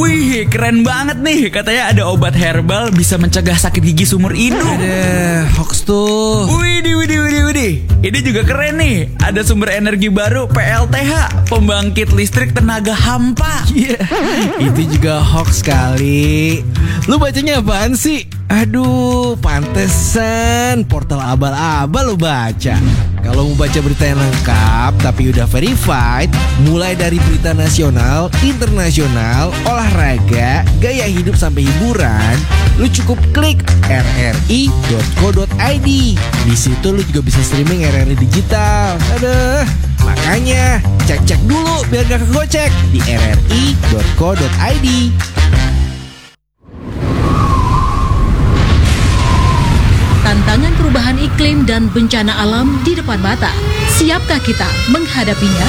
Wih, keren banget nih. Katanya ada obat herbal bisa mencegah sakit gigi seumur hidup. Ada hoax tuh. Widih. Ini juga keren nih. Ada sumber energi baru PLTH, pembangkit listrik tenaga hampa. Iya, itu juga hoax kali. Lu bacanya apaan sih? Aduh, pantesan portal abal-abal lu baca. Kalau mau baca berita yang lengkap tapi udah verified, mulai dari berita nasional, internasional, olahraga, gaya hidup sampai hiburan, lu cukup klik rri.co.id. Di situ lu juga bisa streaming RRI digital. Aduh, makanya cek dulu biar gak kegocek di rri.co.id. Tantangan perubahan iklim dan bencana alam di depan mata. Siapkah kita menghadapinya?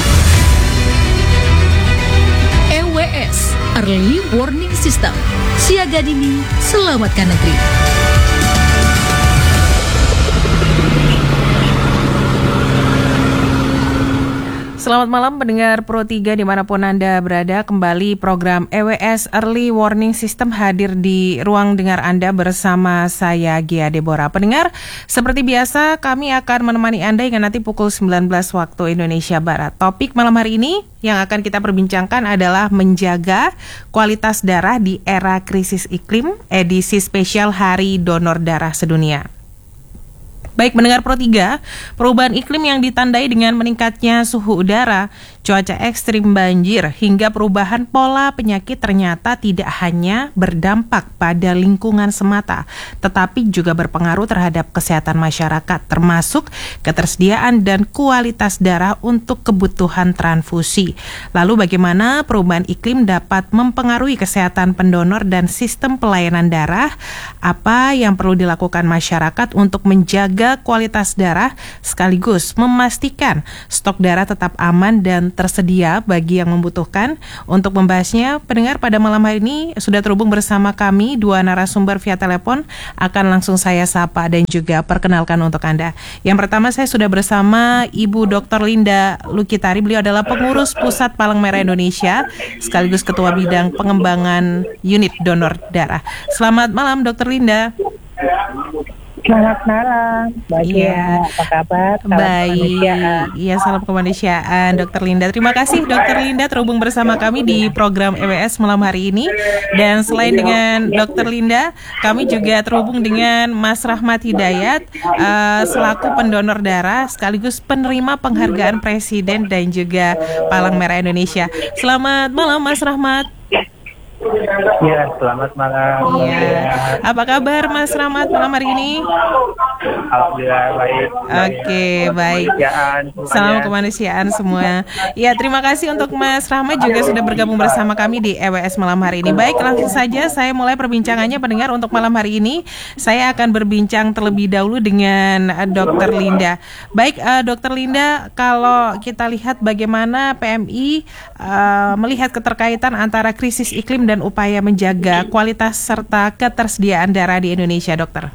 EWS, Early Warning System. Siaga dini, selamatkan negeri. Selamat malam pendengar Pro 3 dimanapun Anda berada. Kembali program EWS Early Warning System hadir di ruang dengar Anda bersama saya Gia Deborah. Pendengar, seperti biasa kami akan menemani Anda hingga nanti pukul 19 waktu Indonesia Barat. Topik malam hari ini yang akan kita perbincangkan adalah menjaga kualitas darah di era krisis iklim, edisi spesial Hari Donor Darah Sedunia. Baik mendengar Pro 3, perubahan iklim yang ditandai dengan meningkatnya suhu udara, cuaca ekstrim, banjir, hingga perubahan pola penyakit ternyata tidak hanya berdampak pada lingkungan semata, tetapi juga berpengaruh terhadap kesehatan masyarakat, termasuk ketersediaan dan kualitas darah untuk kebutuhan transfusi. Lalu bagaimana perubahan iklim dapat mempengaruhi kesehatan pendonor dan sistem pelayanan darah? Apa yang perlu dilakukan masyarakat untuk menjaga kualitas darah sekaligus memastikan stok darah tetap aman dan tersedia bagi yang membutuhkan? Untuk membahasnya, pendengar pada malam hari ini sudah terhubung bersama kami dua narasumber via telepon. Akan langsung saya sapa dan juga perkenalkan untuk Anda. Yang pertama saya sudah bersama Ibu Dr. Linda Lukitari. Beliau adalah pengurus Pusat Palang Merah Indonesia sekaligus Ketua Bidang Pengembangan Unit Donor Darah. Selamat malam Dr. Linda. Selamat malam, Bagia. Apa kabar? Salam Baik, iya salam kemanusiaan Dr. Linda. Terima kasih Dr. Linda terhubung bersama kami di program EWS malam hari ini. Dan selain dengan Dr. Linda, kami juga terhubung dengan Mas Rahmat Hidayat selaku pendonor darah sekaligus penerima penghargaan Presiden dan juga Palang Merah Indonesia. Selamat malam Mas Rahmat. Ya, selamat malam. Iya. Apa kabar Mas Rahmat malam hari ini? Alhamdulillah baik. Oke, baik. Salam kemanusiaan semua. Ya, terima kasih untuk Mas Rahmat juga sudah bergabung bersama kami di EWS malam hari ini. Baik, langsung saja saya mulai perbincangannya pendengar untuk malam hari ini. Saya akan berbincang terlebih dahulu dengan Dr. Linda. Baik, Dr. Linda, kalau kita lihat bagaimana PMI melihat keterkaitan antara krisis iklim dan upaya menjaga kualitas serta ketersediaan darah di Indonesia, dokter.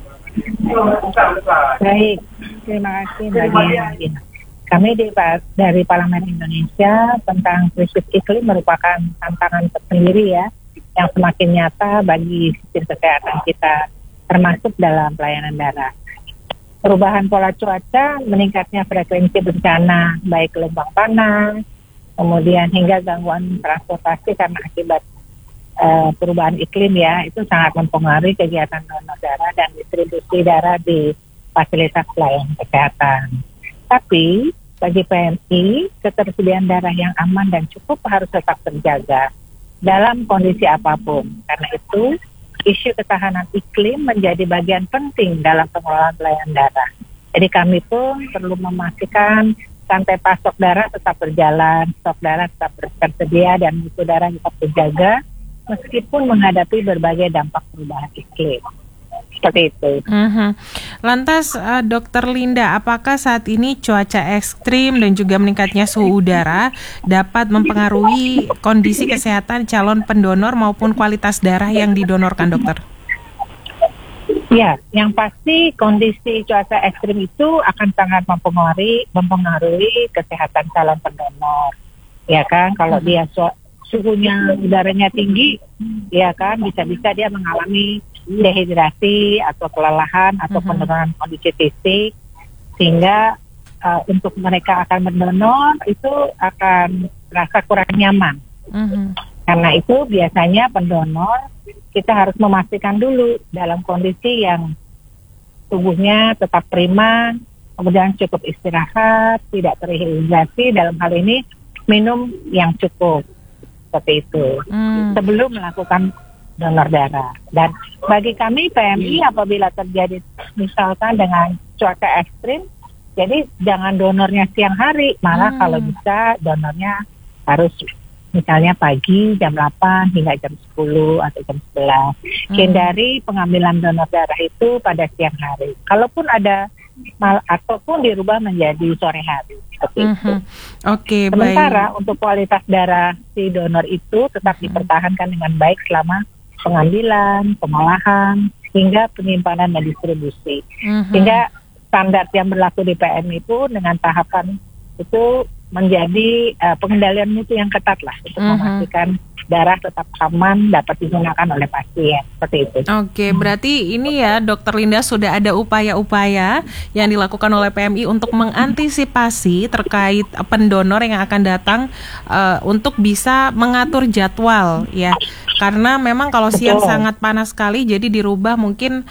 Baik, terima kasih bagi kami dari Palang Merah Indonesia tentang krisis iklim merupakan tantangan tersendiri ya, yang semakin nyata bagi sistem kesehatan kita, termasuk dalam pelayanan darah. Perubahan pola cuaca, meningkatnya frekuensi bencana, baik gelombang panas, kemudian hingga gangguan transportasi karena akibat perubahan iklim ya, itu sangat mempengaruhi kegiatan donor darah dan distribusi darah di fasilitas pelayanan kesehatan. Tapi bagi PMI, ketersediaan darah yang aman dan cukup harus tetap terjaga dalam kondisi apapun. Karena itu, isu ketahanan iklim menjadi bagian penting dalam pengelolaan pelayanan darah. Jadi kami pun perlu memastikan rantai pasok darah tetap berjalan, stok darah tetap tersedia dan mutu darah tetap terjaga meskipun menghadapi berbagai dampak perubahan iklim. Seperti itu. Lantas, Dr. Linda, apakah saat ini cuaca ekstrim dan juga meningkatnya suhu udara dapat mempengaruhi kondisi kesehatan calon pendonor maupun kualitas darah yang didonorkan, dokter? Ya, yang pasti kondisi cuaca ekstrim itu akan sangat mempengaruhi kesehatan calon pendonor. Ya kan, kalau dia suhunya udaranya tinggi, ya kan bisa-bisa dia mengalami dehidrasi atau kelelahan atau penurunan kondisi fisik, sehingga untuk mereka akan mendonor itu akan merasa kurang nyaman. Karena itu biasanya pendonor kita harus memastikan dulu dalam kondisi yang tubuhnya tetap prima, kemudian cukup istirahat, tidak terdehidrasi, dalam hal ini minum yang cukup, seperti itu, sebelum melakukan donor darah. Dan bagi kami PMI, apabila terjadi misalkan dengan cuaca ekstrim, jadi jangan donornya siang hari, malah kalau bisa donornya harus misalnya pagi jam 8 hingga jam 10 atau jam 11. Hindari pengambilan donor darah itu pada siang hari. Kalaupun ada ataupun dirubah menjadi sore hari. Seperti itu. Oke, Sementara baik. untuk kualitas darah si donor itu tetap dipertahankan dengan baik selama pengambilan, pengolahan, hingga penyimpanan dan distribusi. Sehingga standar yang berlaku di PMI itu dengan tahapan itu menjadi pengendalian mutu yang ketat lah untuk memastikan darah tetap aman dapat digunakan oleh pasien, seperti itu. Oke, berarti ini ya Dokter Linda sudah ada upaya-upaya yang dilakukan oleh PMI untuk mengantisipasi terkait pendonor yang akan datang untuk bisa mengatur jadwal ya. Karena memang kalau siang sangat panas sekali, jadi dirubah mungkin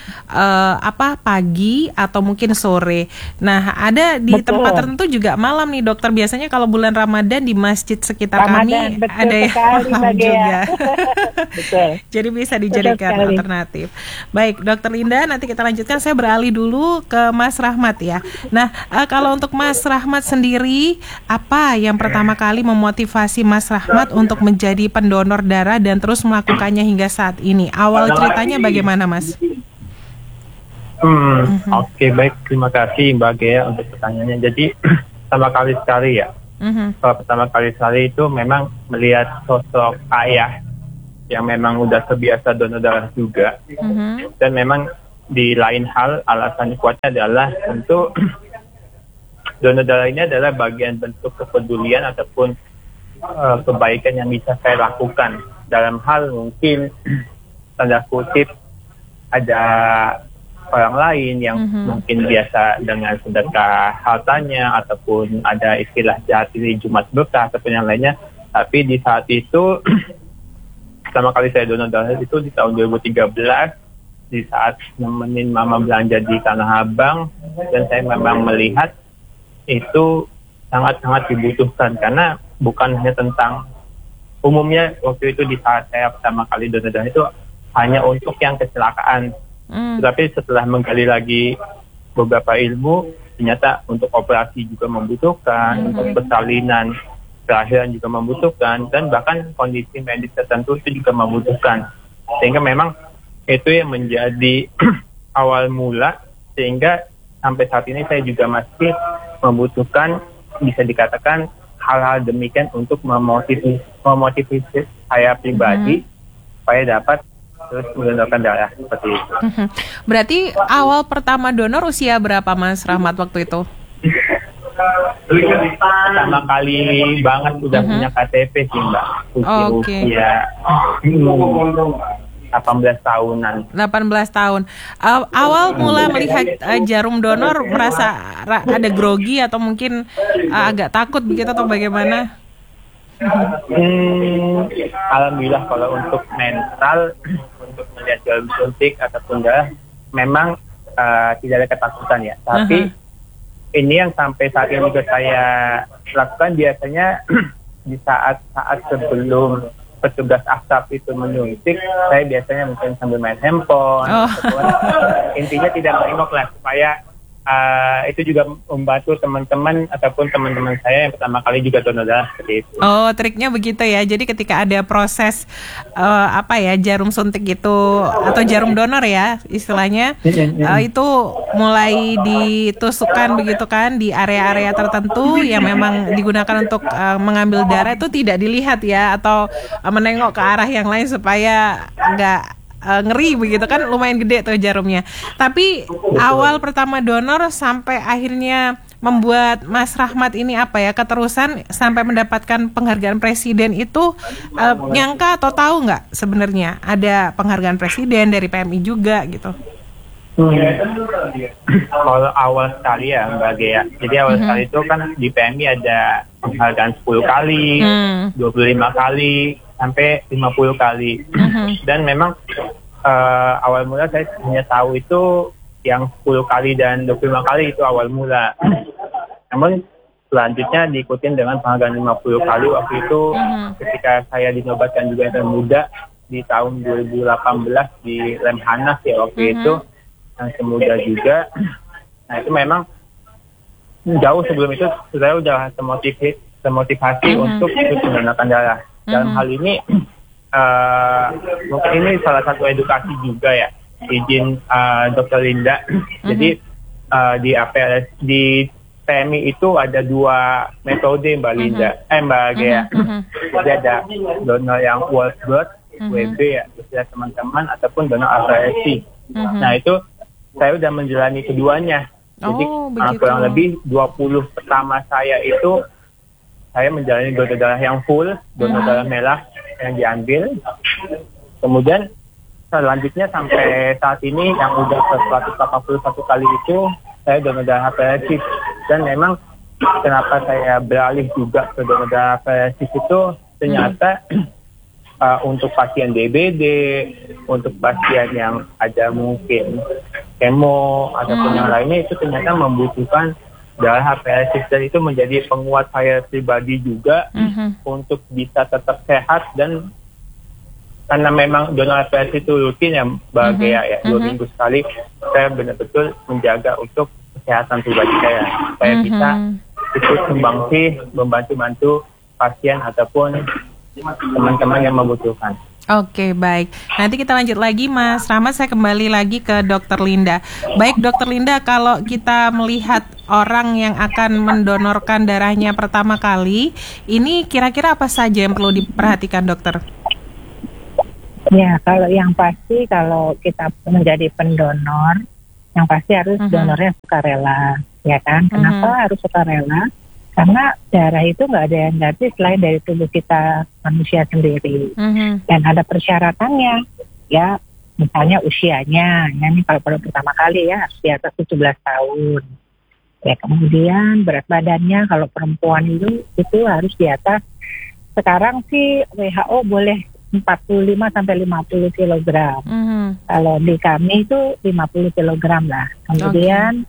pagi atau mungkin sore. Nah, ada di tempat tertentu juga malam nih dokter. Biasanya kalau bulan Ramadan di masjid sekitar kami ada yang malam juga. Betul. Jadi bisa dijadikan alternatif. Baik, Dokter Linda, nanti kita lanjutkan. Saya beralih dulu ke Mas Rahmat ya. Nah, kalau untuk Mas Rahmat sendiri, apa yang pertama kali memotivasi Mas Rahmat untuk menjadi pendonor darah dan terus melakukannya hingga saat ini? Awal ceritanya bagaimana, Mas? Oke, baik. Terima kasih Mbak Gea untuk pertanyaannya. Jadi, pertama kali sekali ya. Pertama kali sekali itu memang melihat sosok ayah yang memang udah terbiasa donor darah juga. Dan memang di lain hal alasan kuatnya adalah untuk donor darah ini adalah bagian bentuk kepedulian ataupun kebaikan yang bisa saya lakukan dalam hal mungkin tanda kutip ada orang lain yang mungkin biasa dengan sedekah hartanya ataupun ada istilah jahat ini Jumat berkah ataupun yang lainnya, tapi di saat itu pertama kali saya donor darah itu di tahun 2013 di saat nemenin mama belanja di Tanah Abang, dan saya memang melihat itu sangat-sangat dibutuhkan karena bukan hanya tentang umumnya waktu itu di saat saya pertama kali donor darah itu hanya untuk yang kecelakaan. Tetapi setelah menggali lagi beberapa ilmu, ternyata untuk operasi juga membutuhkan, untuk persalinan kelahiran juga membutuhkan, dan bahkan kondisi medis tertentu itu juga membutuhkan. Sehingga memang itu yang menjadi awal mula, sehingga sampai saat ini saya juga masih membutuhkan, bisa dikatakan hal-hal demikian untuk memotivasi saya pribadi supaya dapat terus mendonorkan darah seperti itu. Berarti awal pertama donor usia berapa Mas Rahmat waktu itu? Pertama kali banget udah punya KTP sih Mbak. Usia 18 tahunan. 18 tahun. Awal mula melihat jarum donor merasa ada grogi atau mungkin agak takut begitu atau bagaimana? Alhamdulillah kalau untuk mental, untuk melihat jarum suntik ataupun darah memang tidak ada ketakutan ya. Tapi ini yang sampai saat ini juga saya lakukan biasanya di saat-saat sebelum petugas asap itu menyuntik, saya biasanya mungkin sambil main handphone, ataupun intinya tidak menengok lah supaya itu juga membantu teman-teman ataupun teman-teman saya yang pertama kali juga donor darah seperti itu. Oh, triknya begitu ya. Jadi ketika ada proses jarum suntik itu atau jarum donor ya istilahnya, itu mulai ditusukkan begitu kan di area-area tertentu yang memang digunakan untuk mengambil darah, itu tidak dilihat ya atau menengok ke arah yang lain supaya nggak ngeri begitu kan, lumayan gede tuh jarumnya. Tapi awal pertama donor sampai akhirnya membuat Mas Rahmat ini keterusan sampai mendapatkan penghargaan presiden itu nyangka atau tahu nggak sebenarnya ada penghargaan presiden dari PMI juga gitu? Kalau awal sekali ya Mbak Gea, jadi awal sekali itu kan di PMI ada penghargaan 10 kali, 25 kali, sampai 50 kali. Dan memang awal mula saya hanya tahu itu yang 10 kali dan 25 kali itu awal mula. Namun selanjutnya diikutin dengan penghargaan 50 kali waktu itu ketika saya dinobatkan juga yang muda di tahun 2018 di Lemhanas ya waktu itu. Yang semudah juga. Nah itu memang jauh sebelum itu saya sudah termotivasi untuk mendonorkan darah. Dalam hal ini mungkin ini salah satu edukasi juga ya, izin Dr. Linda. Jadi di APLS di PMI itu ada 2 metode Mbak Linda, Mbak Gea. Jadi ada donor yang whole blood, WB ya, istilah teman-teman, ataupun donor APLS. Nah itu saya udah menjalani keduanya. Jadi kurang lebih 20 pertama saya itu saya menjalani donor darah yang full, donor darah merah yang diambil. Kemudian selanjutnya sampai saat ini yang udah 181 kali itu saya donor darah aperitif. Dan memang kenapa saya beralih juga ke donor darah aperitif itu ternyata untuk pasien DBD, untuk pasien yang ada mungkin kemo ataupun yang lainnya itu ternyata membutuhkan darah aperitif, dan itu menjadi penguat saya pribadi juga untuk bisa tetap sehat. Dan karena memang donor aperitif itu rutin ya Mbak Gea ya, 2 minggu sekali saya benar-betul menjaga untuk kesehatan pribadi saya supaya bisa ikut membantu pasien ataupun teman-teman yang membutuhkan. Oke, baik. Nanti kita lanjut lagi, Mas Rahmat. Saya kembali lagi ke Dr. Linda. Baik, Dr. Linda, kalau kita melihat orang yang akan mendonorkan darahnya pertama kali, ini kira-kira apa saja yang perlu diperhatikan, dokter? Ya, kalau yang pasti kalau kita menjadi pendonor, yang pasti harus donornya sukarela, ya kan? Kenapa harus sukarela? Karena darah itu nggak ada yang gratis selain dari tubuh kita manusia sendiri. Dan ada persyaratannya, ya misalnya usianya, ya ini kalau pertama kali ya harus di atas 17 tahun. Ya kemudian berat badannya kalau perempuan itu harus di atas, sekarang sih WHO boleh 45 sampai 50 kg. Kalau di kami itu 50 kg lah. Kemudian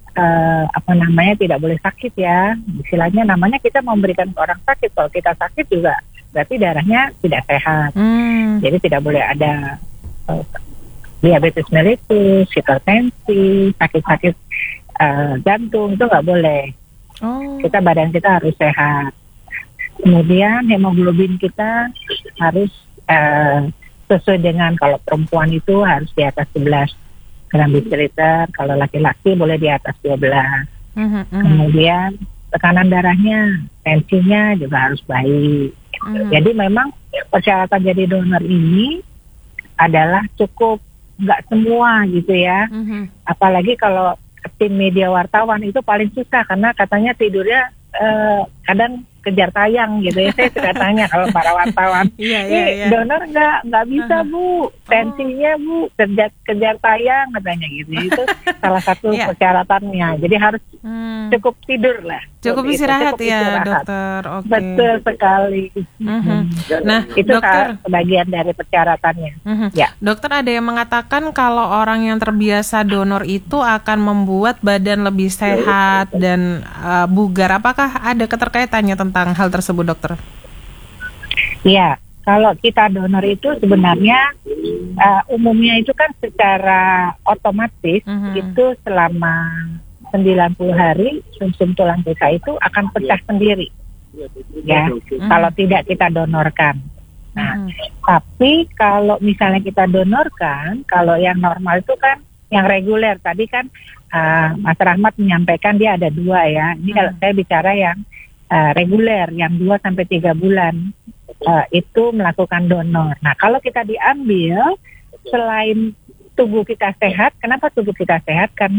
tidak boleh sakit ya. Istilahnya namanya kita memberikan ke orang sakit. Kalau kita sakit juga berarti darahnya tidak sehat. Jadi tidak boleh ada diabetes mellitus, hipertensi, sakit-sakit jantung, itu nggak boleh. Badan kita harus sehat. Kemudian hemoglobin kita harus sesuai dengan, kalau perempuan itu harus di atas 11 gram desiliter, kalau laki-laki boleh di atas 12. Kemudian tekanan darahnya, tensinya juga harus baik. Jadi memang persyaratan jadi donor ini adalah cukup, nggak semua gitu ya. Apalagi kalau tim media wartawan itu paling susah karena katanya tidurnya kadang kejar tayang gitu ya. Saya suka tanya kalau para wartawan, donor nggak bisa Bu, tensinya Bu kejar tayang katanya gitu. Itu salah satu persyaratannya. Jadi harus cukup tidur lah. Cukup istirahat ya dokter. Okay. Betul sekali. Nah itu dokter, bagian dari persyaratannya. Ya. Dokter, ada yang mengatakan kalau orang yang terbiasa donor itu akan membuat badan lebih sehat dan bugar. Apakah ada keterkaitannya tentang hal tersebut, dokter? Iya, kalau kita donor itu sebenarnya umumnya itu kan secara otomatis itu selama 90 hari sumsum tulang kita itu akan pecah sendiri, ya. Kalau tidak kita donorkan. Nah, tapi kalau misalnya kita donorkan, kalau yang normal itu kan yang reguler. Tadi kan Mas Rahmat menyampaikan dia ada 2 ya. Ini kalau saya bicara yang reguler, yang 2-3 bulan itu melakukan donor. Nah, kalau kita diambil selain tubuh kita sehat, kenapa tubuh kita sehat? Karena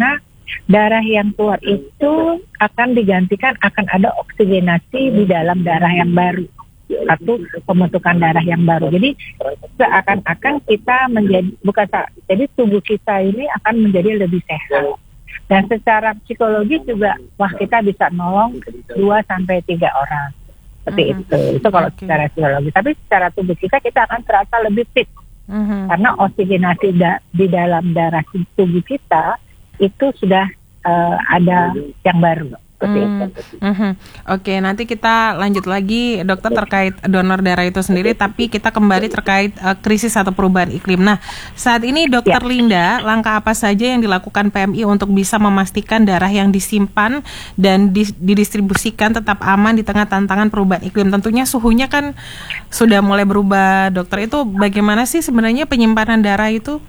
darah yang keluar itu akan digantikan, akan ada oksigenasi di dalam darah yang baru, satu pembentukan darah yang baru. Jadi seakan-akan kita jadi tubuh kita ini akan menjadi lebih sehat. Dan secara psikologis juga, kita bisa nolong 2-3 orang. Seperti itu kalau secara psikologis. Tapi secara tubuh kita akan terasa lebih fit. Karena oksigenasi di dalam darah tubuh kita itu sudah ada yang baru. Oke, nanti kita lanjut lagi dokter terkait donor darah itu sendiri, tapi kita kembali terkait krisis atau perubahan iklim. Nah, saat ini dokter Linda, langkah apa saja yang dilakukan PMI untuk bisa memastikan darah yang disimpan dan didistribusikan tetap aman di tengah tantangan perubahan iklim? Tentunya suhunya kan sudah mulai berubah, dokter. Itu bagaimana sih sebenarnya penyimpanan darah itu?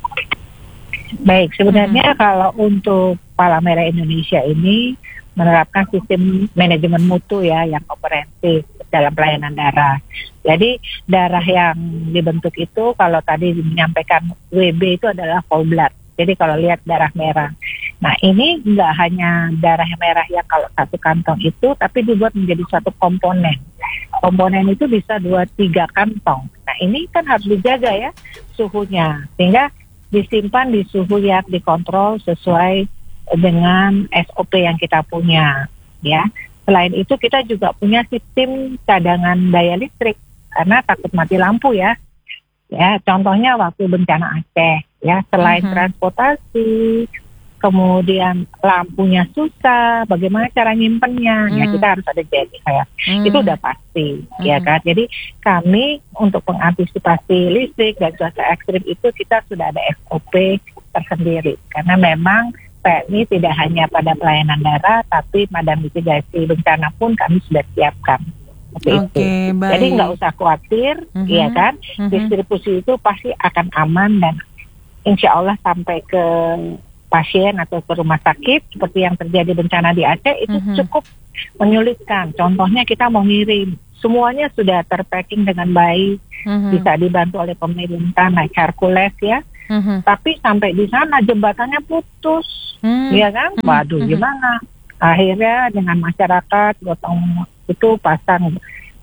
Baik, sebenarnya kalau untuk Palang Merah Indonesia ini menerapkan sistem manajemen mutu ya yang komprehensif dalam pelayanan darah. Jadi darah yang dibentuk itu kalau tadi menyampaikan WB itu adalah whole blood. Jadi kalau lihat darah merah. Nah ini nggak hanya darah merah yang kalau satu kantong itu, tapi dibuat menjadi suatu komponen. Komponen itu bisa 2-3 kantong. Nah ini kan harus dijaga ya suhunya, sehingga disimpan di suhu yang dikontrol sesuai dengan SOP yang kita punya, ya. Selain itu kita juga punya sistem cadangan daya listrik karena takut mati lampu ya. Ya, contohnya waktu bencana Aceh, ya. Selain transportasi, kemudian lampunya susah, bagaimana cara nyimpennya? Ya kita harus ada jadi kayak itu udah pasti, ya kan. Jadi kami untuk mengantisipasi listrik dan cuaca ekstrim itu kita sudah ada SOP tersendiri karena memang PMI tidak hanya pada pelayanan darah, tapi madam mitigasi bencana pun kami sudah siapkan. Seperti itu. Baik. Jadi nggak usah khawatir, ya kan? Distribusi itu pasti akan aman dan insya Allah sampai ke pasien atau ke rumah sakit seperti yang terjadi bencana di Aceh itu cukup menyulitkan. Contohnya kita mau ngirim, semuanya sudah terpacking dengan baik, bisa dibantu oleh pemerintah naik Hercules ya. Tapi sampai di sana jembatannya putus, ya kan? Waduh, gimana? Akhirnya dengan masyarakat gotong itu pasang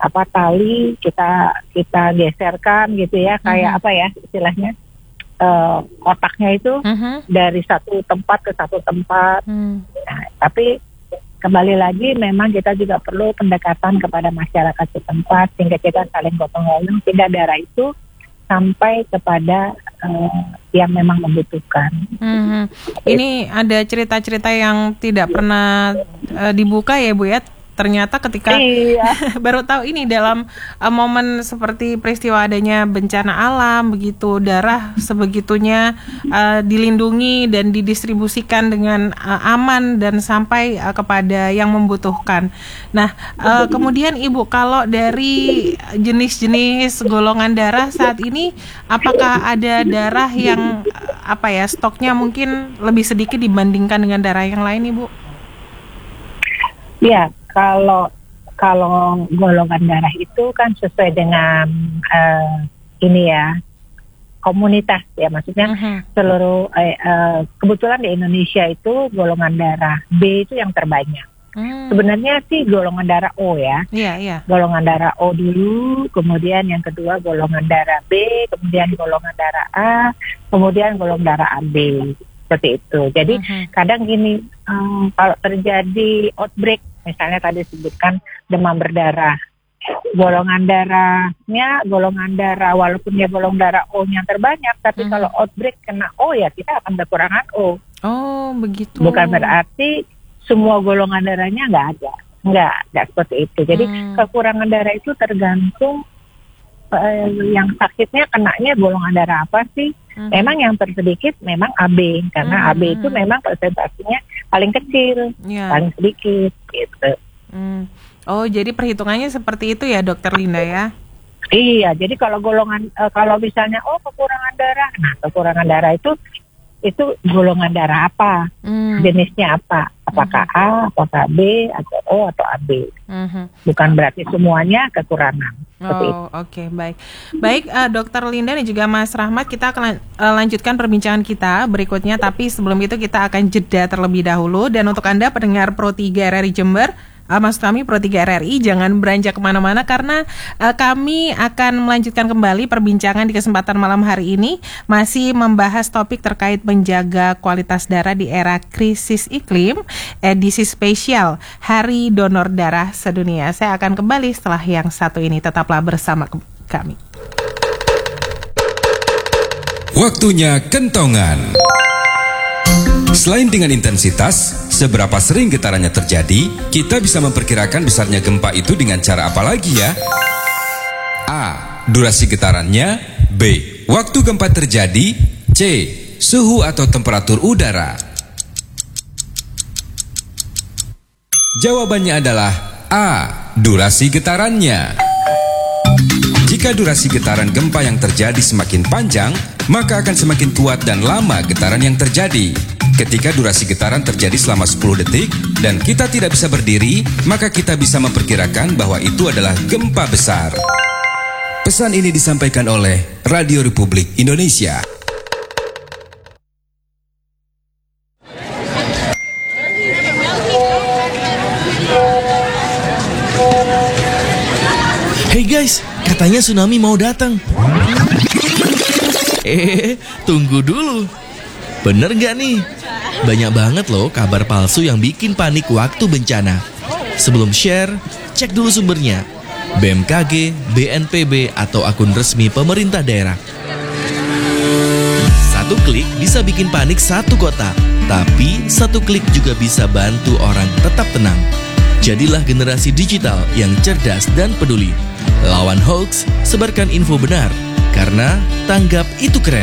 tali kita geserkan gitu ya, kayak apa ya istilahnya kotaknya itu dari satu tempat ke satu tempat. Nah, tapi kembali lagi memang kita juga perlu pendekatan kepada masyarakat setempat sehingga kita saling gotong royong sehingga darah itu sampai kepada yang memang membutuhkan. Ini ada cerita-cerita yang tidak pernah dibuka ya Bu ya. Ternyata ketika baru tahu ini dalam momen seperti peristiwa adanya bencana alam begitu, darah sebegitunya dilindungi dan didistribusikan dengan aman dan sampai kepada yang membutuhkan. Nah, kemudian Ibu, kalau dari jenis-jenis golongan darah saat ini, apakah ada darah yang stoknya mungkin lebih sedikit dibandingkan dengan darah yang lain, Ibu? Ya. Kalau golongan darah itu kan sesuai dengan komunitas ya, maksudnya seluruh kebetulan di Indonesia itu golongan darah B itu yang terbanyak. Sebenarnya sih golongan darah O ya. Golongan darah O dulu, kemudian yang kedua golongan darah B, kemudian golongan darah A, kemudian golongan darah AB. Seperti itu. Jadi kadang gini, kalau terjadi outbreak, misalnya tadi sebutkan demam berdarah, golongan darah walaupun dia golongan darah O-nya terbanyak, tapi kalau outbreak kena O ya kita akan kekurangan O. Oh begitu. Bukan berarti semua golongan darahnya nggak seperti itu. Jadi kekurangan darah itu tergantung yang sakitnya kenanya golongan darah apa sih. Memang yang tersedikit memang AB karena AB itu memang persentasenya paling kecil, paling sedikit gitu. Oh, jadi perhitungannya seperti itu ya, Dokter Linda ya? Iya, jadi kalau golongan kalau misalnya kekurangan darah, nah kekurangan darah itu itu golongan darah apa, jenisnya apa, apakah A, apakah B, atau O, atau AB. Bukan berarti semuanya kekurangan. Oke, baik. Baik, Dokter Linda dan juga Mas Rahmat, kita akan lanjutkan perbincangan kita berikutnya. Tapi sebelum itu kita akan jeda terlebih dahulu. Dan untuk Anda pendengar Pro 3 RRI Jember, maksud kami Pro 3 RRI, jangan beranjak kemana-mana karena kami akan melanjutkan kembali perbincangan di kesempatan malam hari ini, masih membahas topik terkait menjaga kualitas darah di era krisis iklim, edisi spesial Hari Donor Darah Sedunia. Saya akan kembali setelah yang satu ini, tetaplah bersama kami. Waktunya kentongan. Selain dengan intensitas, seberapa sering getarannya terjadi, kita bisa memperkirakan besarnya gempa itu dengan cara apa lagi ya? A. Durasi getarannya. B. Waktu gempa terjadi. C. Suhu atau temperatur udara. Jawabannya adalah A. Durasi getarannya. Jika durasi getaran gempa yang terjadi semakin panjang, maka akan semakin kuat dan lama getaran yang terjadi. Ketika durasi getaran terjadi selama 10 detik dan kita tidak bisa berdiri, maka kita bisa memperkirakan bahwa itu adalah gempa besar. Pesan ini disampaikan oleh Radio Republik Indonesia. Hey guys, katanya tsunami mau datang. Tunggu dulu. Bener gak nih? Banyak banget loh kabar palsu yang bikin panik waktu bencana. Sebelum share, cek dulu sumbernya. BMKG, BNPB, atau akun resmi pemerintah daerah. Satu klik bisa bikin panik satu kota, tapi satu klik juga bisa bantu orang tetap tenang. Jadilah generasi digital yang cerdas dan peduli. Lawan hoax, sebarkan info benar, karena tanggap itu keren.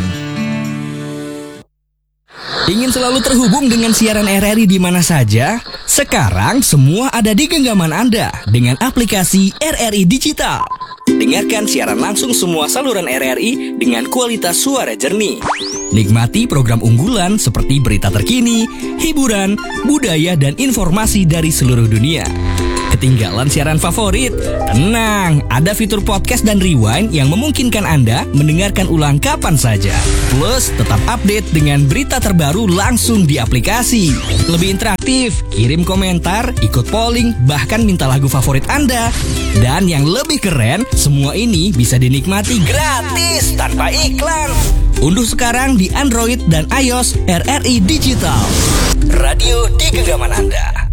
Ingin selalu terhubung dengan siaran RRI di mana saja? Sekarang semua ada di genggaman Anda dengan aplikasi RRI Digital. Dengarkan siaran langsung semua saluran RRI dengan kualitas suara jernih. Nikmati program unggulan seperti berita terkini, hiburan, budaya, dan informasi dari seluruh dunia. Ketinggalan siaran favorit? Tenang, ada fitur podcast dan rewind yang memungkinkan Anda mendengarkan ulang kapan saja. Plus, tetap update dengan berita terbaru langsung di aplikasi. Lebih interaktif, kirim komentar, ikut polling, bahkan minta lagu favorit Anda. Dan yang lebih keren, semua ini bisa dinikmati gratis tanpa iklan. Unduh sekarang di Android dan iOS RRI Digital. Radio di genggaman Anda.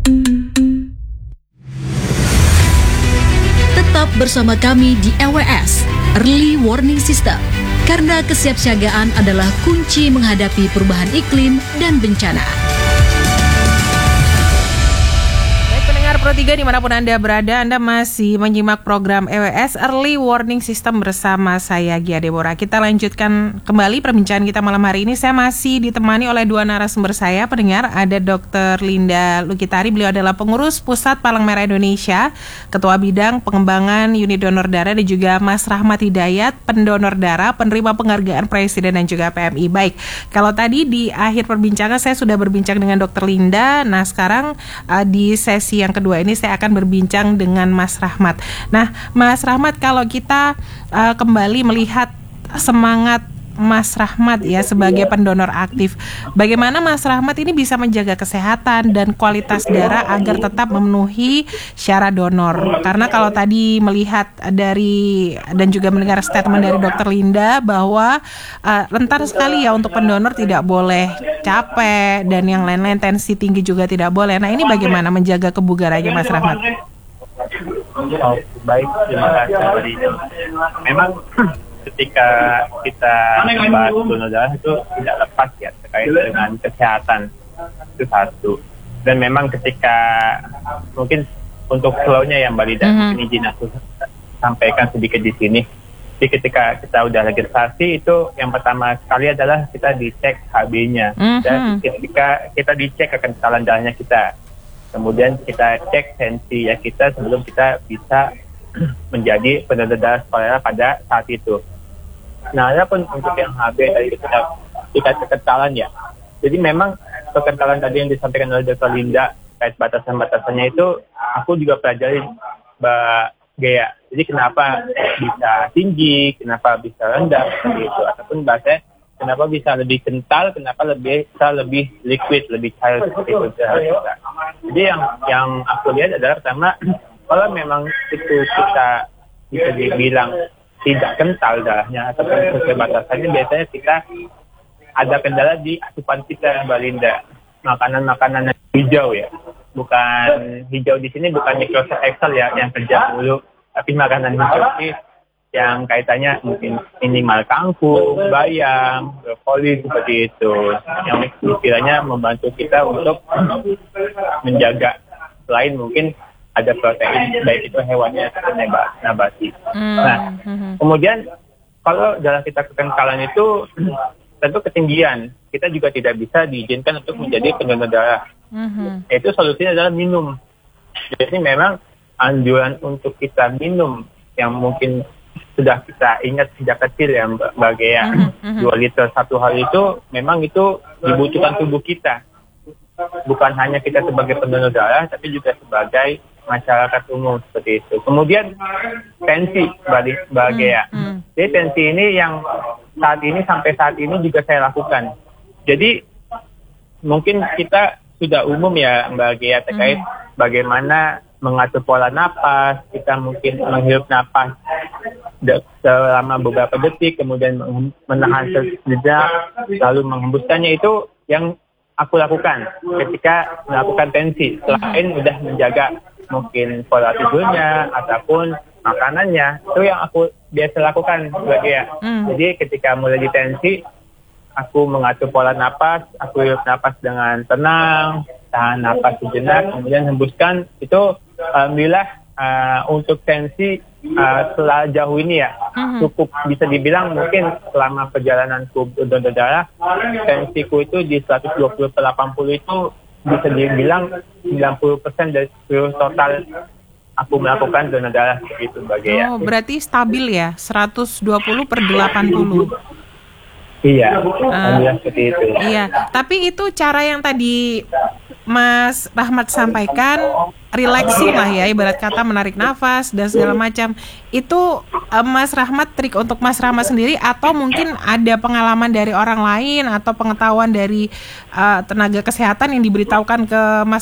Tetap bersama kami di EWS, Early Warning System. Karena kesiapsiagaan adalah kunci menghadapi perubahan iklim dan bencana. Pro 3 dimanapun Anda berada, Anda masih menyimak program EWS Early Warning System bersama saya Gia Deborah. Kita lanjutkan kembali perbincangan kita malam hari ini. Saya masih ditemani oleh dua narasumber saya, pendengar. Ada Dr. Linda Lukitari, beliau adalah pengurus Pusat Palang Merah Indonesia, Ketua Bidang Pengembangan Unit Donor Darah, dan juga Mas Rahmat Hidayat, pendonor darah, penerima penghargaan Presiden dan juga PMI. Baik, kalau tadi di akhir perbincangan saya sudah berbincang dengan Dr. Linda. Nah, sekarang di sesi yang kedua ini saya akan berbincang dengan Mas Rahmat. Nah, Mas Rahmat, kalau kita kembali melihat semangat Mas Rahmat ya sebagai pendonor aktif, bagaimana Mas Rahmat ini bisa menjaga kesehatan dan kualitas darah agar tetap memenuhi syarat donor? Karena kalau tadi melihat dari dan juga mendengar statement dari Dr. Linda bahwa rentan sekali ya untuk pendonor, tidak boleh capek dan yang lain-lain, tensi tinggi juga tidak boleh. Nah, ini bagaimana menjaga kebugarannya Mas Rahmat? Baik, terima kasih. Memang ketika kita membahas donor darah itu tidak lepas ya terkait dengan kesehatan, itu satu. Dan memang ketika mungkin untuk flow-nya yang Mbak Lida, ini izin aku sampaikan sedikit di sini. Jadi ketika kita udah registrasi, itu yang pertama sekali adalah kita dicek HB-nya. Dan ketika kita dicek akan kesalahan darahnya kita, kemudian kita cek tensi ya kita sebelum kita bisa menjadi pendonor darah sukarela pada saat itu. Nah, adapun untuk yang HB tadi kita tingkat kekebalan ya. Jadi memang perkentalan tadi yang disampaikan oleh Dr. Linda kait batasan-batasannya itu aku juga pelajari Mbak Gea. Jadi kenapa bisa tinggi, kenapa bisa rendah seperti itu, ataupun bahasanya kenapa bisa lebih kental, kenapa bisa lebih liquid, lebih cair seperti itu. Jadi yang aku lihat adalah pertama, kalau memang itu kita bisa dibilang tidak kental darahnya ataupun sesuai batasannya, biasanya kita ada kendala di asupan kita, Mbak Linda. Makanan-makanan hijau ya, bukan hijau di sini bukan Microsoft Excel ya yang kerja dulu, tapi makanan hijau sih yang kaitannya mungkin minimal kangkung, bayam, brokoli seperti itu, yang istilahnya membantu kita untuk menjaga selain mungkin ada protein baik itu hewannya atau nabati. Nah, kemudian kalau dalam kita kekentalan itu tentu ketinggian, kita juga tidak bisa diizinkan untuk menjadi pendonor darah. Itu solusinya adalah minum. Jadi memang anjuran untuk kita minum yang mungkin sudah kita ingat sejak kecil ya Mbak Gea, 2 liter satu hari itu memang itu dibutuhkan tubuh kita. Bukan hanya kita sebagai pendonor darah, tapi juga sebagai masyarakat umum seperti itu. Kemudian tensi Mbak Gea. Jadi tensi ini yang sampai saat ini juga saya lakukan. Jadi mungkin kita sudah umum ya Mbak Gea terkait bagaimana mengatur pola napas, kita mungkin menghirup napas selama beberapa detik, kemudian menahan sejenak, lalu menghembuskannya. Itu yang aku lakukan ketika melakukan tensi. Selain udah menjaga mungkin pola tidurnya ataupun makanannya, itu yang aku biasa lakukan ya. Jadi ketika mulai di tensi, aku mengatur pola napas, aku hirup napas dengan tenang, tahan napas sejenak, kemudian hembuskan. Itu alhamdulillah untuk tensi setelah jauh ini ya cukup bisa dibilang mungkin selama perjalananku donor darah, tensiku itu di 120/80 itu bisa dibilang 90% dari seluruh total aku melakukan donor darah itu bagian. Oh, berarti stabil ya, 120/80. Iya, alhamdulillah seperti itu. Iya, tapi itu cara yang tadi Mas Rahmat sampaikan, relaxing lah ya, ibarat kata menarik nafas dan segala macam. Itu Mas Rahmat, trik untuk Mas Rahmat sendiri atau mungkin ada pengalaman dari orang lain atau pengetahuan dari tenaga kesehatan yang diberitahukan ke Mas